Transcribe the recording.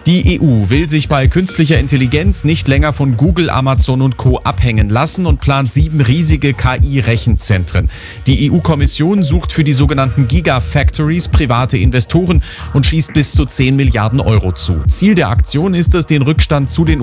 Die EU will sich bei künstlicher Intelligenz nicht länger von Google, Amazon und Co. abhängen lassen und plant 7 riesige KI-Rechenzentren. Die EU-Kommission sucht für die sogenannten Gigafactories private Investoren und schießt bis zu 10 Milliarden Euro zu. Ziel der Aktion ist es, den Rückstand zu den